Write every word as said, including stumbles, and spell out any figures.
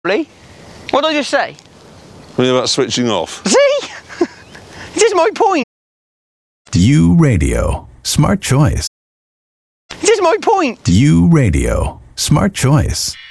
What did I just say? What about switching off? See? This is my point. You Radio. Smart choice. This is my point. You Radio. Smart choice.